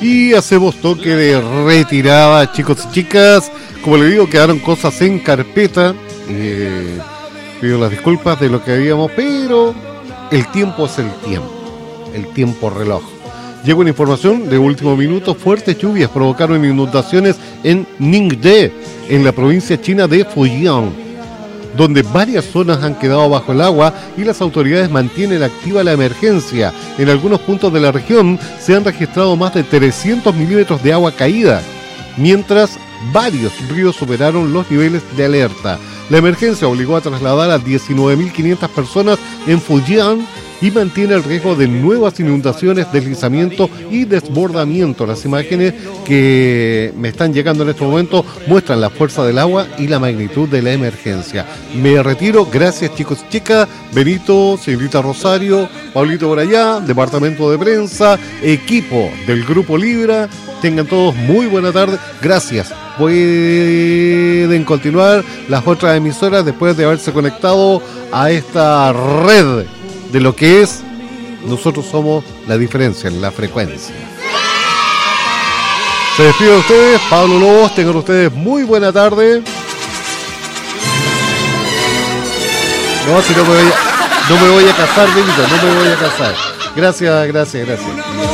y hacemos toque de retirada, chicos y chicas. Como les digo, quedaron cosas en carpeta. Pido las disculpas de lo que habíamos, pero el tiempo es el tiempo reloj. Llega una información de último minuto. Fuertes lluvias provocaron inundaciones en Ningde, en la provincia china de Fujian, donde varias zonas han quedado bajo el agua y las autoridades mantienen activa la emergencia. En algunos puntos de la región se han registrado más de 300 milímetros de agua caída, mientras varios ríos superaron los niveles de alerta. La emergencia obligó a trasladar a 19.500 personas en Fujian y mantiene el riesgo de nuevas inundaciones, deslizamiento y desbordamiento. Las imágenes que me están llegando en este momento muestran la fuerza del agua y la magnitud de la emergencia. Me retiro, gracias chicos y chicas, Benito, señorita Rosario, Pablito por allá, departamento de prensa, equipo del Grupo Libra, tengan todos muy buena tarde, gracias. Pueden continuar las otras emisoras después de haberse conectado a esta red de lo que es, nosotros somos la diferencia en la frecuencia. Se despide de ustedes, Pablo Lobos, tengan ustedes muy buena tarde. No, si no me voy a casar, Benito, no me voy a casar. Gracias.